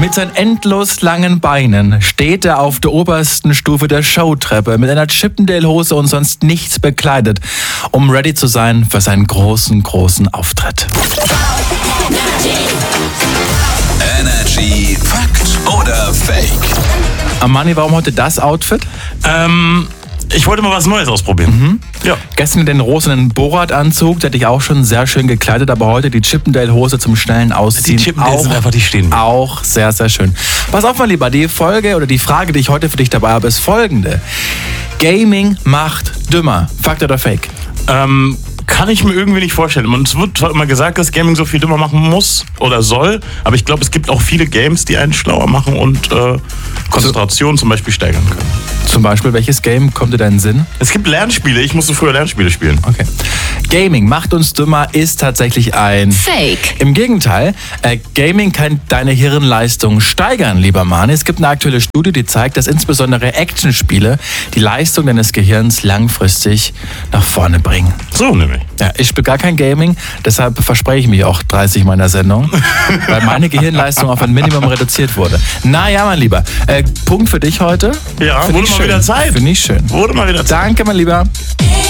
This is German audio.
Mit seinen endlos langen Beinen steht er auf der obersten Stufe der Showtreppe mit einer Chippendale-Hose und sonst nichts bekleidet, um ready zu sein für seinen großen Auftritt. Energy Fakt oder Fake? Armani, warum heute das Outfit? Ich wollte mal was Neues ausprobieren. Ja. Gestern den rosanen Borat-Anzug, der dich auch schon sehr schön gekleidet, aber heute die Chippendale-Hose zum schnellen Ausziehen. Die Chippendales sind einfach, die stehen. Auch sehr, sehr schön. Pass auf, mein Lieber, die Folge oder die Frage, die ich heute für dich dabei habe, ist folgende. Gaming macht dümmer. Fakt oder Fake? Kann ich mir irgendwie nicht vorstellen. Und es wird zwar immer gesagt, dass Gaming so viel dümmer machen muss oder soll, aber ich glaube, es gibt auch viele Games, die einen schlauer machen und Konzentration zum Beispiel steigern können. Zum Beispiel, welches Game kommt dir da in den Sinn? Es gibt Lernspiele. Ich musste früher Lernspiele spielen. Okay. Gaming macht uns dümmer ist tatsächlich ein Fake. Im Gegenteil, Gaming kann deine Hirnleistung steigern, lieber Mann. Es gibt eine aktuelle Studie, die zeigt, dass insbesondere Actionspiele die Leistung deines Gehirns langfristig nach vorne bringen. So nämlich. Ja, ich spiele gar kein Gaming, deshalb verspreche ich mich auch 30 meiner Sendung, weil meine Gehirnleistung auf ein Minimum reduziert wurde. Naja, mein Lieber, Punkt für dich heute. Ja, Find wurde ich mal schön. wieder Zeit. Finde ich schön. Wurde mal wieder Zeit. Danke, mein Lieber.